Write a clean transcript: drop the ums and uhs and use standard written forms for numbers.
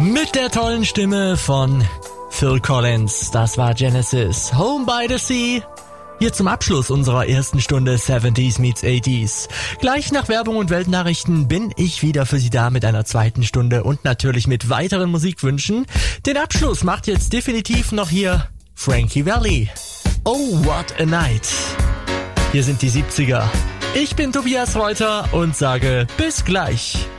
Mit der tollen Stimme von Phil Collins. Das war Genesis, Home by the Sea. Hier zum Abschluss unserer ersten Stunde 70s meets 80s. Gleich nach Werbung und Weltnachrichten bin ich wieder für Sie da mit einer zweiten Stunde und natürlich mit weiteren Musikwünschen. Den Abschluss macht jetzt definitiv noch hier Frankie Valli. Oh, what a night. Hier sind die 70er. Ich bin Tobias Reuter und sage bis gleich.